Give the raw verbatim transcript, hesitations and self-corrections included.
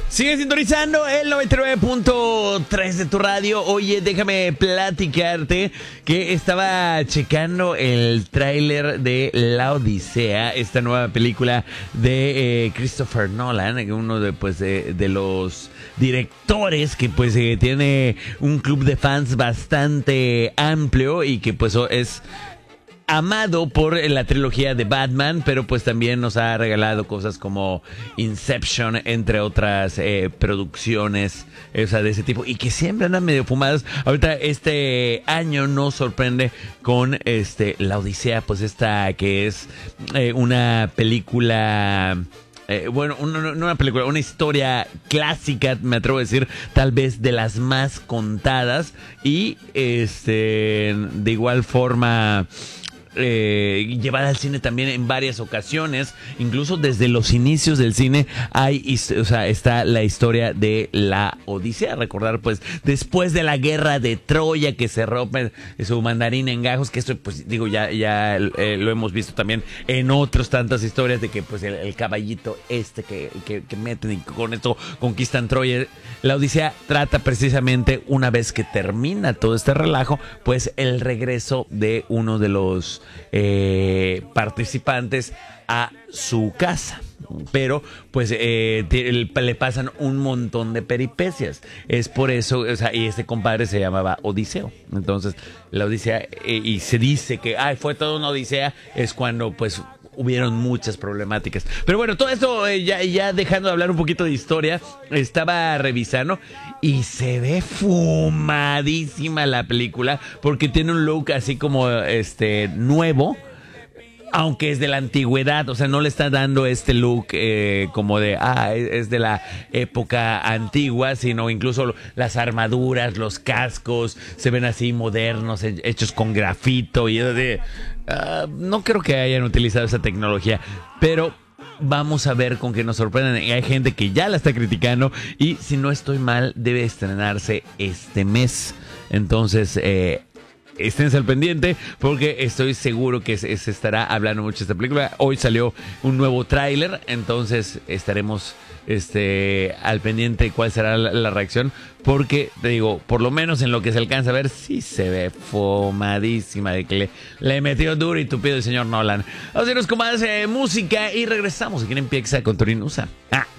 Sigue sintonizando el noventa y nueve punto tres de tu radio. Oye, déjame platicarte que estaba checando el tráiler de La Odisea, esta nueva película de eh, Christopher Nolan, uno de, pues, de, de los directores que pues eh, tiene un club de fans bastante amplio y que pues es amado por la trilogía de Batman, pero pues también nos ha regalado cosas como Inception, entre otras eh, producciones, o sea, de ese tipo, y que siempre andan medio fumadas. Ahorita este año nos sorprende con este La Odisea, pues esta que es eh, una película... Eh, bueno, una, no una película, una historia clásica, me atrevo a decir, tal vez de las más contadas, y este de igual forma Eh, llevada al cine también en varias ocasiones, incluso desde los inicios del cine hay, o sea, está la historia de la Odisea. Recordar, pues, después de la guerra de Troya, que se rompe su mandarín en gajos, que esto, pues, digo, ya, ya eh, lo hemos visto también en otras tantas historias de que, pues, el, el caballito este que, que, que meten y con esto conquistan Troya. La Odisea trata precisamente, una vez que termina todo este relajo, pues, el regreso de uno de los Eh, participantes a su casa, pero pues eh, le pasan un montón de peripecias. Es por eso, o sea, y este compadre se llamaba Odiseo. Entonces la Odisea, eh, y se dice que ay, fue toda una odisea, es cuando pues hubieron muchas problemáticas. Pero bueno, todo esto eh, ya, ya dejando de hablar un poquito de historia, estaba revisando y se ve fumadísima la película, porque tiene un look así como este nuevo, aunque es de la antigüedad. O sea, no le está dando este look eh, como de, ah, es de la época antigua, sino incluso las armaduras, los cascos, se ven así modernos, hechos con grafito, y es de, uh, no creo que hayan utilizado esa tecnología, pero vamos a ver con qué nos sorprenden. Hay gente que ya la está criticando y, si no estoy mal, debe estrenarse este mes. Entonces, eh, esténse al pendiente, porque estoy seguro que se, se estará hablando mucho de esta película. Hoy salió un nuevo tráiler, entonces estaremos este al pendiente de cuál será la, la reacción, porque te digo, por lo menos en lo que se alcanza a ver, sí se ve fumadísima, de que le, le metió duro y tupido el señor Nolan. Vamos a irnos con más eh, música y regresamos aquí en Empieza con Torinusa. Ah.